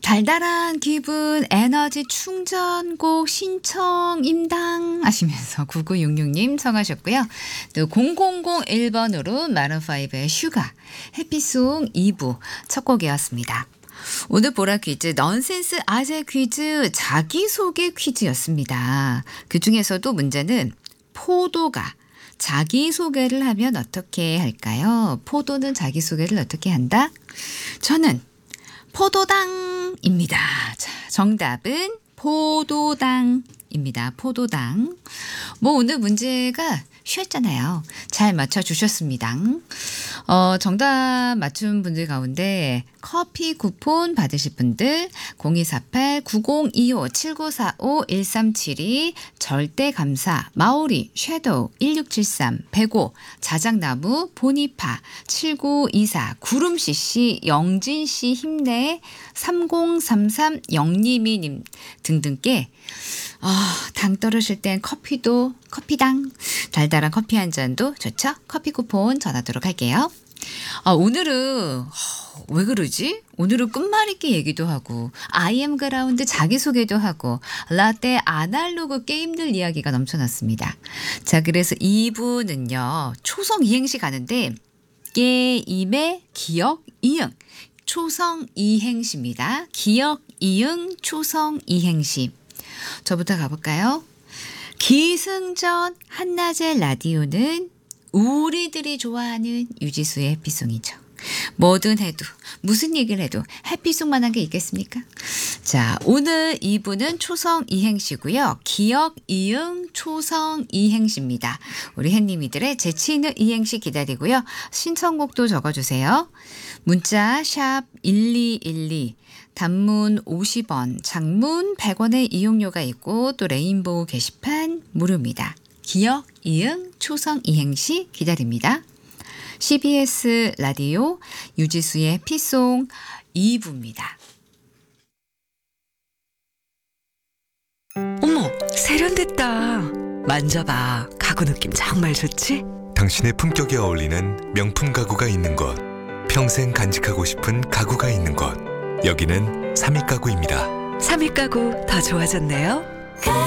달달한 기분 에너지 충전곡 신청임당 하시면서 9966님 청하셨고요. 또 0001번으로 마룬5의 슈가 해피송 2부 첫 곡이었습니다. 오늘 보라 퀴즈 넌센스 아재 퀴즈 자기소개 퀴즈였습니다. 그중에서도 문제는 포도가 자기소개를 하면 어떻게 할까요? 포도는 자기소개를 어떻게 한다? 저는 포도당입니다. 자, 정답은 포도당입니다. 포도당. 오늘 문제가 쉬웠잖아요. 잘 맞춰주셨습니다. 정답 맞춘 분들 가운데 커피 쿠폰 받으실 분들 0248-9025-7945-1372 절대감사 마오리 섀도우 1673 백오 자작나무 보니파 7924 구름씨씨 영진씨 힘내 3033 영리미님 등등께 당 떨어질 땐 커피당 달달한 커피 한 잔도 좋죠? 커피 쿠폰 전하도록 할게요. 오늘은 왜 그러지? 오늘은 끝말잇기 얘기도 하고 IM 그라운드 자기소개도 하고 라떼 아날로그 게임들 이야기가 넘쳐났습니다. 자, 그래서 2부는요. 초성 이행시 가는데 게임의 기억 이응 초성 이행시입니다. 기억 이응 초성 이행시. 저부터 가볼까요? 기승전 한낮의 라디오는 우리들이 좋아하는 유지수의 해피송이죠. 뭐든 해도 무슨 얘기를 해도 해피송만한 게 있겠습니까? 자, 오늘 2부는 초성 이행시고요. 기억 이응 초성 이행시입니다. 우리 햇님이들의 재치 있는 이행시 기다리고요. 신청곡도 적어주세요. 문자 샵 1212 단문 50원, 장문 100원의 이용료가 있고 또 레인보우 게시판 무료입니다. 기억, 이응, 초성, 이행시 기다립니다. CBS 라디오 유지수의 피송 2부입니다. 어머, 세련됐다. 만져봐. 가구 느낌 정말 좋지? 당신의 품격에 어울리는 명품 가구가 있는 곳. 평생 간직하고 싶은 가구가 있는 곳. 여기는 삼익가구입니다. 삼익가구 더 좋아졌네요.